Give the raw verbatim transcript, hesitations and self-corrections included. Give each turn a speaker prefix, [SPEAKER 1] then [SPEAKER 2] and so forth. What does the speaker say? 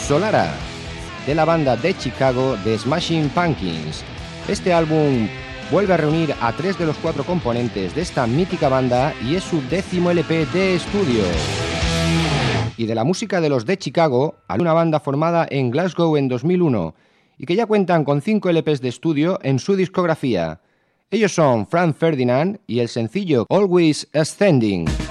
[SPEAKER 1] Solara, de la banda de Chicago The Smashing Pumpkins. Este álbum vuelve a reunir a tres de los cuatro componentes de esta mítica banda y es su décimo L P de estudio. Y de la música de los de Chicago, a una banda formada en Glasgow en dos mil uno y que ya cuentan con cinco L Ps de estudio en su discografía. Ellos son Franz Ferdinand y el sencillo Always Ascending.